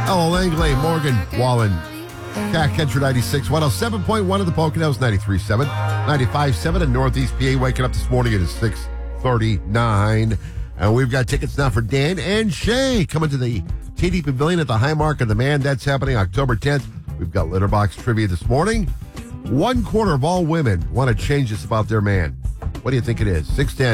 Oh, Langley, Morgan, Wallen, Cat Country 96, 107.1 of the Poconos, 93.7, 95.7 in Northeast PA. Waking up this morning, it is 6:39. And we've got tickets now for Dan and Shay coming to the TD Pavilion at the High Mark of the Man. That's happening October 10th. We've got Litterbox trivia this morning. 1/4 of all women want to change this about their man. What do you think it is?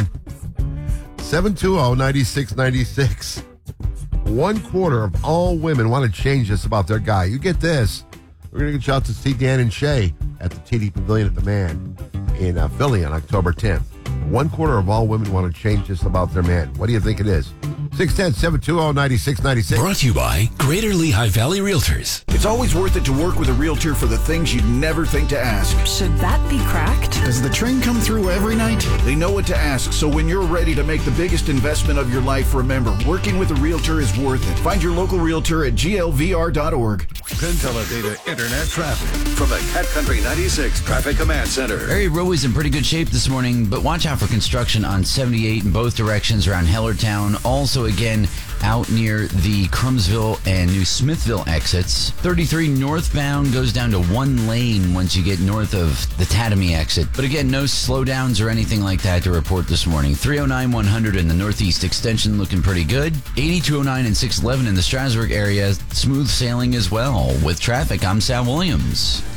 610-720-9696. 1/4 of all women want to change this about their guy. You get this. We're going to get you out to see Dan and Shay at the TD Pavilion at the Man in Philly on October 10th. 1/4 of all women want to change this about their man. What do you think it is? 610-720-9696. Brought to you by Greater Lehigh Valley Realtors. It's always worth it to work with a realtor for the things you'd never think to ask. Should that be cracked? Does the train come through every night? They know what to ask, so when you're ready to make the biggest investment of your life, remember, working with a realtor is worth it. Find your local realtor at glvr.org. Data Internet traffic from the Cat Country 96 Traffic Command Center. Area roadways in pretty good shape this morning, but watch out for construction on 78 in both directions around Hellertown. Also, again, out near the Crumbsville and New Smithville exits. 33 northbound goes down to one lane once you get north of the Tatamy exit. But again, no slowdowns or anything like that to report this morning. 309-100 in the Northeast Extension looking pretty good. 8209 and 611 in the Strasburg area. Smooth sailing as well. With traffic, I'm Sal Williams.